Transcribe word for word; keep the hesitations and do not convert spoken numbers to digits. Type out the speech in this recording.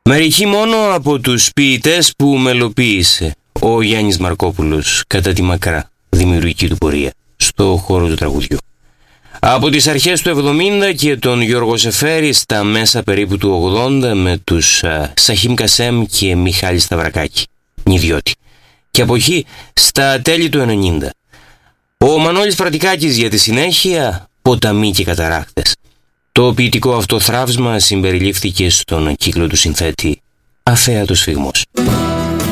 Μερικοί μόνο από τους ποιητές που μελοποίησε ο Γιάννης Μαρκόπουλος κατά τη μακρά δημιουργική του πορεία στο χώρο του τραγουδιού. Από τις αρχές του εβδομήντα και τον Γιώργο Σεφέρη στα μέσα περίπου του ογδόντα με τους α, Σαχίμ Κασέμ και Μιχάλη Σταυρακάκη, Νιδιώτη. Και από εκεί στα τέλη του ενενήντα. Ο Μανώλης Πρατικάκης για τη συνέχεια, Ποταμοί και Καταράχτες. Το ποιητικό αυτό θραύσμα συμπεριλήφθηκε στον κύκλο του συνθέτη Αθέατος Φυγμός.